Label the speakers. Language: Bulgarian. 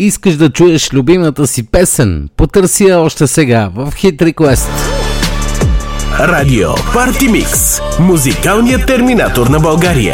Speaker 1: Искаш да чуеш любимата си песен? Потърси я още сега в Hit Request.
Speaker 2: Радио Парти Микс. Музикалният терминатор на България.